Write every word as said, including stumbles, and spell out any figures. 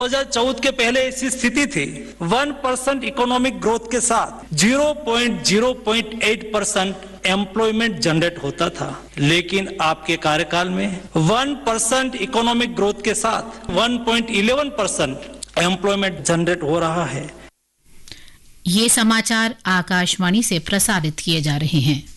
हज़ार चौदह के पहले ऐसी स्थिति थी, वन परसेंट इकोनॉमिक ग्रोथ के साथ zero point zero eight percent employment generate होता था, लेकिन आपके कार्यकाल में वन परसेंट इकोनॉमिक ग्रोथ के साथ one point one one percent employment generate हो रहा है। ये समाचार आकाशवाणी से प्रसारित किए जा रहे हैं।